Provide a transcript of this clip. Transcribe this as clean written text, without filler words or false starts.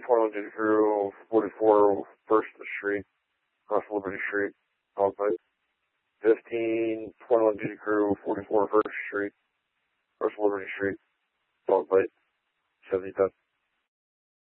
21 Duty Crew, 44 First Street, across Liberty Street, dogfight. 15, 21 Duty Crew, 44 First Street, across Liberty Street, dogfight. 70 10.